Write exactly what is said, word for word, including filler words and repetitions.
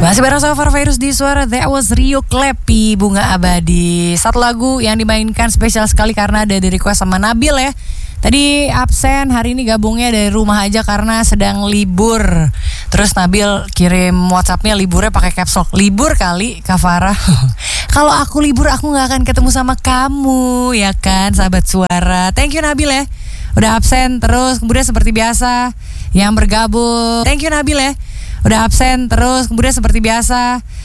Masih bareng sama Virus di Suara. That was Rio Klepi, Bunga Abadi. Satu lagu yang dimainkan spesial sekali karena ada di request sama Nabil ya. Tadi absen, hari ini gabungnya dari rumah aja karena sedang libur. Terus Nabil kirim WhatsAppnya liburnya pakai caps lock. Libur kali, Kak Farah. Kalau aku libur aku gak akan ketemu sama kamu, ya kan sahabat Suara. Thank you Nabil ya. Udah absen terus, kemudian seperti biasa yang bergabung. Thank you Nabil ya. Udah absen terus, kemudian seperti biasa